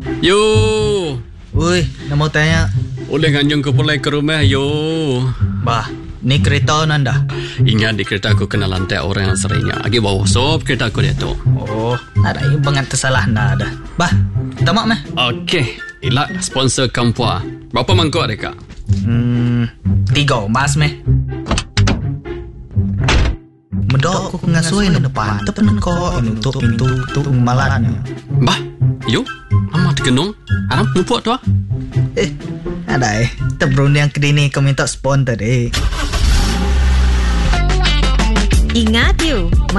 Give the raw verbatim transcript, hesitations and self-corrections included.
Yo. Ui, nak mau tanya. Boleh nganjung ke pulai ke rumah, yo. Bah, ni kereta nanda. Ingat di kereta aku kena lantai orang yang seringnya. Agi bawa sop kereta aku dia tu. Oh, ada yang bangat tersalah nada. Bah, tamak meh. Okey, Ilak sponsor Kampua. Berapa mangkuk mereka? Hmm, tiga mas meh. Medok aku ngasui na depan tepen ko untuk pintu untuk malatnya. Bah, yo. Amat genong. Aram numpuk tu ah. Eh, ada eh. Terberun yang kedini kau minta sponsor eh. Ingat you.